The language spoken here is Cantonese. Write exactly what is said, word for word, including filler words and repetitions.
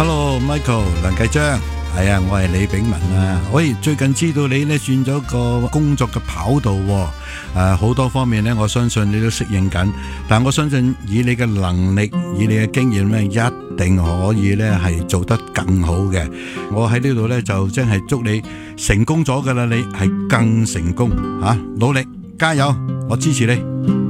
Hello，Michael 梁繼章，係啊，我係李炳文啊。喂，最近知道你呢轉咗個工作嘅跑道，誒，好多方面呢，我相信你都適應緊。但我相信以你嘅能力，以你嘅經驗呢，一定可以呢係做得更好嘅。我喺呢度呢，就真係祝你成功咗噶啦，你係更成功吓，努力加油，我支持你。